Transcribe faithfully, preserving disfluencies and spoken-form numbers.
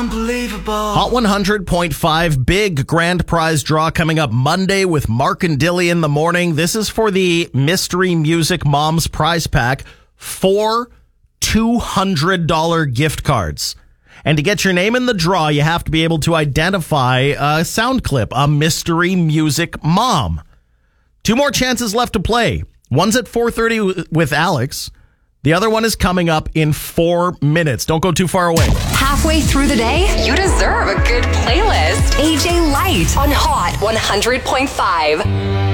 Unbelievable. Hot one hundred point five, big grand prize draw coming up Monday with Mark and Dilly in the morning. This is for the Mystery Music Moms prize pack. Four two hundred dollars gift cards. And to get your name in the draw, you have to be able to identify a sound clip, a Mystery Music Mom. Two more chances left to play. One's at four thirty with Alex. The other one is coming up in four minutes. Don't go too far away. Halfway through the day, you deserve a good playlist. A J Light on Hot one hundred point five.